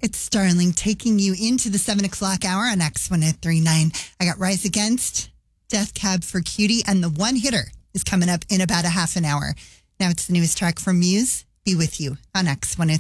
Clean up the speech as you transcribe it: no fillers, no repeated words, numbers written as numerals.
It's Starling taking you into the 7 o'clock hour on X1039. I got Rise Against, Death Cab for Cutie, and the one hitter is coming up in about a half an hour. Now it's the newest track from Muse, Be With You on X1039.